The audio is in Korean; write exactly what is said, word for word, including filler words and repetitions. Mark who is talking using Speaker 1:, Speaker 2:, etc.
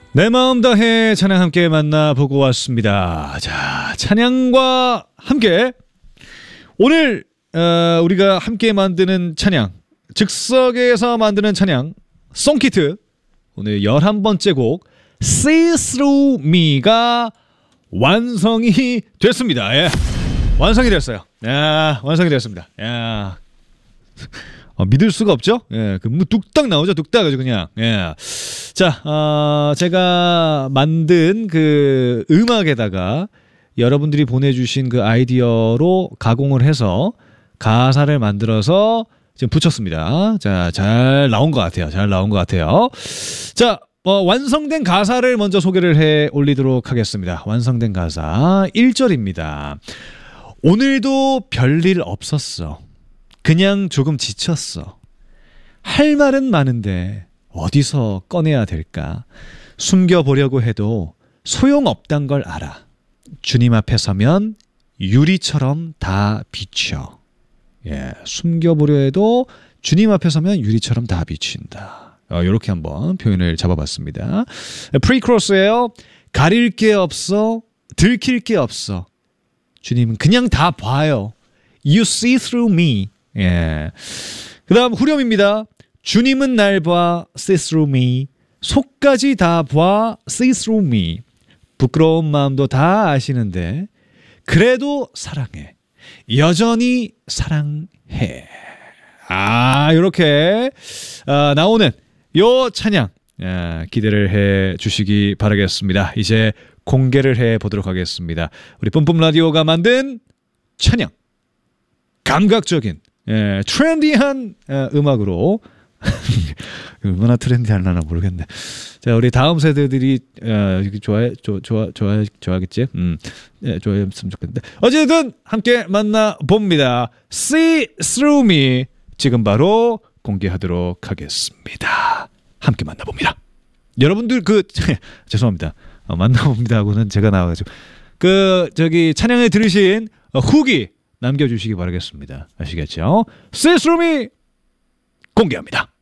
Speaker 1: 내 마음 다해 찬양 함께 만나보고 왔습니다. 자, 찬양과 함께 오늘 어, 우리가 함께 만드는 찬양, 즉석에서 만드는 찬양 송키트, 오늘 열한 번째 곡 See Through Me가 완성이 됐습니다. 예. 완성이 됐어요. 야, 완성이 됐습니다. 야. 어, 믿을 수가 없죠? 예, 그, 뭐, 뚝딱 나오죠? 뚝딱 아주 그냥. 예. 자, 어, 제가 만든 그 음악에다가 여러분들이 보내주신 그 아이디어로 가공을 해서 가사를 만들어서 지금 붙였습니다. 자, 잘 나온 것 같아요. 잘 나온 것 같아요. 자, 어, 완성된 가사를 먼저 소개를 해 올리도록 하겠습니다. 완성된 가사 일 절입니다. 오늘도 별일 없었어. 그냥 조금 지쳤어. 할 말은 많은데 어디서 꺼내야 될까? 숨겨보려고 해도 소용없단 걸 알아. 주님 앞에 서면 유리처럼 다 비쳐. 예, 숨겨보려 해도 주님 앞에 서면 유리처럼 다 비친다. 어, 이렇게 한번 표현을 잡아봤습니다. 프리크로스예요. 가릴 게 없어. 들킬 게 없어. 주님은 그냥 다 봐요. You see through me. 예. 그 다음 후렴입니다. 주님은 날 봐, see through me. 속까지 다 봐, see through me. 부끄러운 마음도 다 아시는데 그래도 사랑해. 여전히 사랑해. 아, 이렇게 아, 나오는 요 찬양 아, 기대를 해 주시기 바라겠습니다. 이제 공개를 해 보도록 하겠습니다. 우리 뿜뿜 라디오가 만든 찬양. 감각적인 예, 트렌디한 예, 음악으로 얼마나 트렌디하려나 모르겠네. 자, 우리 다음 세대들이 어, 좋아해, 조, 좋아, 좋아, 좋아하겠지? 음, 예, 좋아했으면 좋겠는데. 어쨌든 함께 만나 봅니다. See Through Me 지금 바로 공개하도록 하겠습니다. 함께 만나봅니다. 여러분들 그 죄송합니다. 어, 만나봅니다 하고는 제가 나와가지고 그 저기 찬양에 들으신 어, 후기 남겨주시기 바라겠습니다. 아시겠죠? See Through Me 공개합니다.